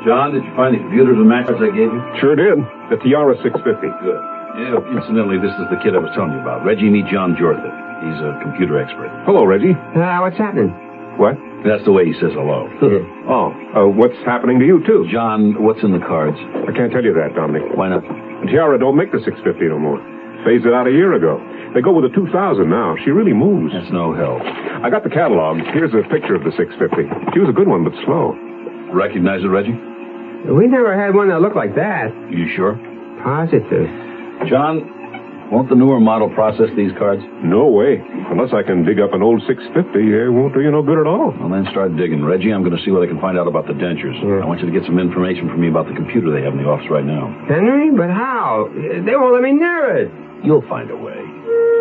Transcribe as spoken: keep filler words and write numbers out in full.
John, did you find the computers and matches I gave you? Sure did. The Tiara six fifty. Good. Yeah, incidentally, this is the kid I was telling you about. Reggie, meet John Jortha. He's a computer expert. Hello, Reggie. Uh, what's happening? What? That's the way he says hello. Oh, uh, what's happening to you, too? John, what's in the cards? I can't tell you that, Dominic. Why not? Tiara don't make the six fifty no more. Phased it out a year ago. They go with the two thousand now. She really moves. That's no help. I got the catalog. Here's a picture of the six fifty. She was a good one, but slow. Recognize it, Reggie? We never had one that looked like that. You sure? Positive. John, won't the newer model process these cards? No way. Unless I can dig up an old six fifty, it won't do you no good at all. Well, then start digging. Reggie, I'm going to see what I can find out about the dentures. Yeah. I want you to get some information from me about the computer they have in the office right now. Henry? But how? They won't let me near it. You'll find a way.